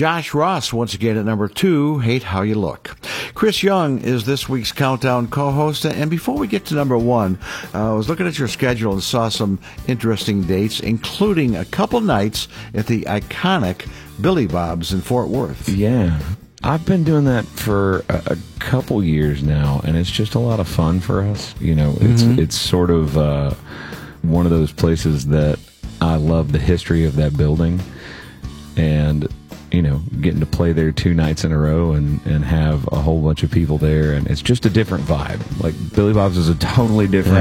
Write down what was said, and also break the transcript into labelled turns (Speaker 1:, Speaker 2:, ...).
Speaker 1: Josh Ross once again at number 2, Hate How You Look. Chris Young is this week's Countdown co-host. And before we get to number 1, I was looking at your schedule and saw some interesting dates, including a couple nights at the iconic Billy Bob's in Fort Worth.
Speaker 2: Yeah. I've been doing that for a couple years now, and it's just a lot of fun for us. You know, it's sort of one of those places that I love the history of that building, and you know, getting to play there 2 nights in a row and have a whole bunch of people there, and it's just a different vibe. Like Billy Bob's is a totally different